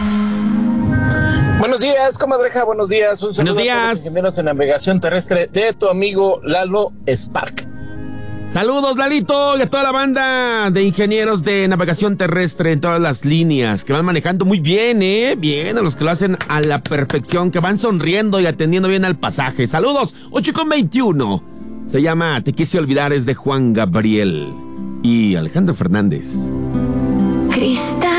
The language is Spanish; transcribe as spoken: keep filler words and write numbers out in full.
Buenos días, comadreja, buenos días. Un saludo buenos días. a todos los ingenieros en navegación terrestre de tu amigo Lalo Spark. Saludos, Lalito, y a toda la banda de ingenieros de navegación terrestre en todas las líneas, que van manejando muy bien, ¿eh? Bien, a los que lo hacen a la perfección, que van sonriendo y atendiendo bien al pasaje. Saludos, ocho con veintiuno. Se llama Te quise olvidar, es de Juan Gabriel y Alejandro Fernández. Cristal.